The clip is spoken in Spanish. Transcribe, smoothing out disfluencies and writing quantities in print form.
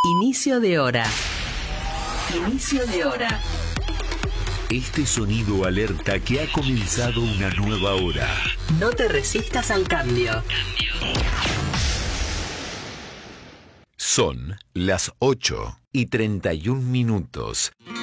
Inicio de hora. Inicio de hora. Este sonido alerta que ha comenzado una nueva hora. No te resistas al cambio. Son las 8:31.